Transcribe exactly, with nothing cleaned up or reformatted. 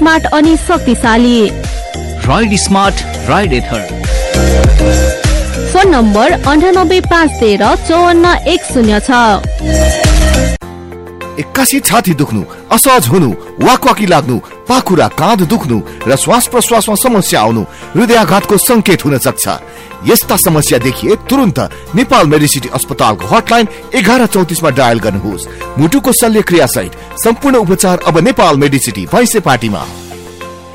Smart अनि शक्तिशाली। Ride smart ride एथर। Phone number अन्ठानब्बे पाँच तेह्र चौवन्न एक शून्य छ। एक्कासी छाती दुख्नु, असहज हुनु, वाकवाकी लाग्नु, पाखुरा काँध दुख्नु र श्वास प्रश्वासमा समस्या आउनु हृदयाघातको संकेत हुन सक्छ। यस्ता समस्या देखिए तुरन्त नेपाल मेडिसिटी अस्पतालको हटलाइन एघार चौतिसमा डायल गर्नुहोस्। मुटुको शल्यक्रिया सहित सम्पूर्ण उपचार अब नेपाल मेडिसिटी भैँसेपाटीमा।